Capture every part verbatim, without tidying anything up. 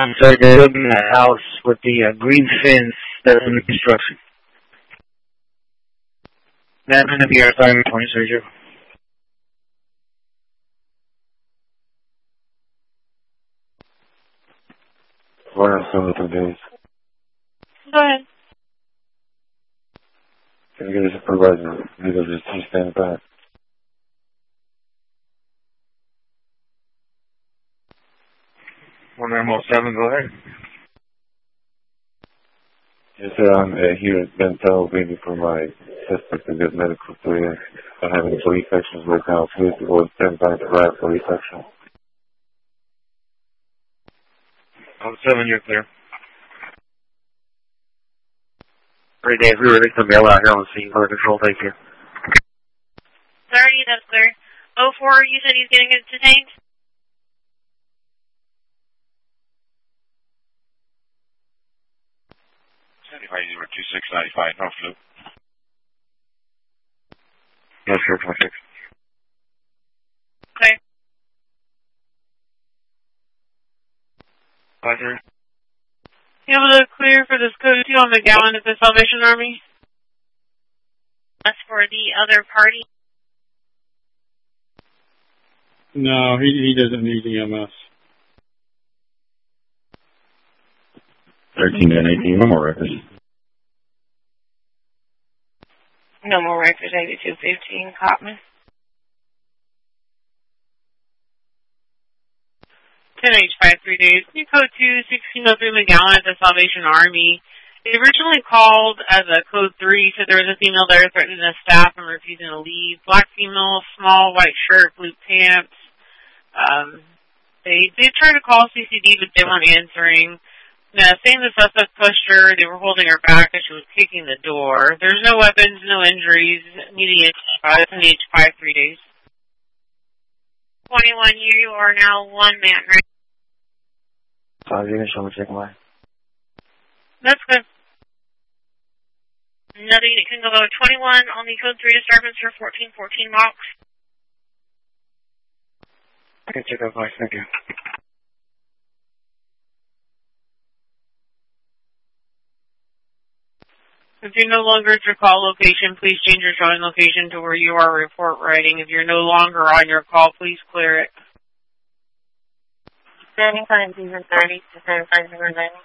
So they're building a house with the uh, green fence that's under construction. That's going to be our assignment point, Sergio. What are some of the days? Go ahead. Can you get a supervisor? Because just two stand back. One Emerald seven, go ahead. Yes, sir, I'm uh, here at Bentall waiting for my sister to get medical clear. I'm having police sections right now. Please go and stand by the right police section. On seven, you're clear. Three days, we released a mail out here on the scene for control, thank you. thirty, that's clear. oh four, you said he's getting detained? seventy-five, zero two six ninety-five, North Loop. Yes, sir, twenty-six. Okay. Roger. You able to clear for this code two on McGowan at the Salvation Army? That's for the other party? No, he he doesn't need E M S. thirteen and eighteen, no more records. No more records, eighty-two fifteen, Copman. ten H five three days. New code two, sixteen oh three McGowan at the Salvation Army. They originally called as a code three, said there was a female there threatening the staff and refusing to leave. Black female, small, white shirt, blue pants. Um, they did try to call C C D, but they weren't answering. Now, saying the suspect pushed her, they were holding her back as she was kicking the door. There's no weapons, no injuries. Needing H five, three days. twenty-one, you are now one man, right? Five units, show me check mine. That's good. Another unit can go twenty-one on the code three disturbance for fourteen fourteen box. I can check out my thank you. If you're no longer at your call location, please change your showing location to where you are report writing. If you're no longer on your call, please clear it. seventy-five, zero thirty to seventy-five, zero ninety.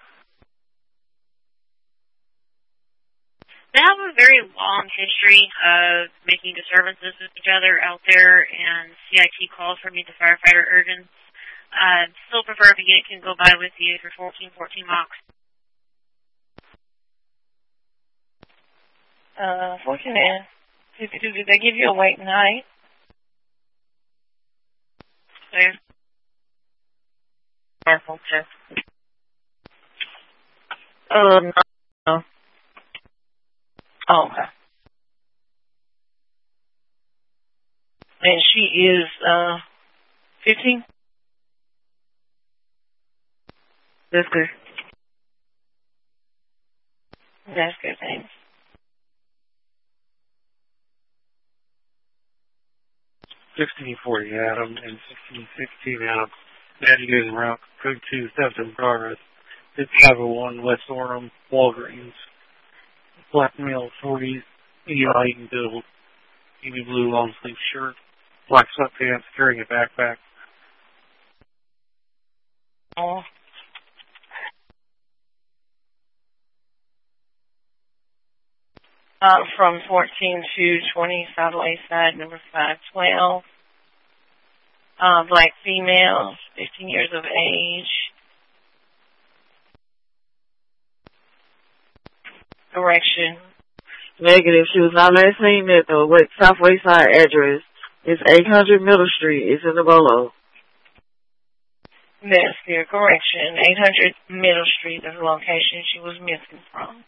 They have a very long history of making disturbances with each other out there, and C I T calls for me to firefighter urgents. Uh, still prefer if a unit can go by with you for fourteen fourteen box. Uh, fortunate. Did, did, did they give you a wait night? There. Careful, check. Um, no. Oh, okay. And she is, uh, fifteen? That's good. That's good, thanks. sixteen forty Adam and sixteen sixteen Adam. Navigating route code two, theft in progress. It's five oh one West Orem, Walgreens. Black male, forties, medium height and build. Navy blue long sleeve shirt. Black sweatpants, carrying a backpack. Oh. Uh, from fourteen to twenty, South Wayside, number five twelve. Uh, black female, fifteen years of age. Correction. Negative. She was not last seen at the West South Wayside address. It's eight hundred Middle Street. It's in the Bolo. That's your correction. eight hundred Middle Street is the location she was missing from.